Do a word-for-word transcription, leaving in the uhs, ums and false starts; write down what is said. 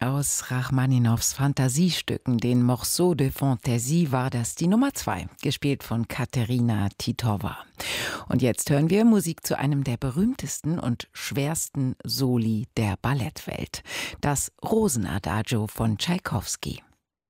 Aus Rachmaninows Fantasiestücken, den Morceau de Fantaisie, war das die Nummer zwei, gespielt von Katerina Titova. Und jetzt hören wir Musik zu einem der berühmtesten und schwersten Soli der Ballettwelt, das Rosenadagio von Tschaikowski.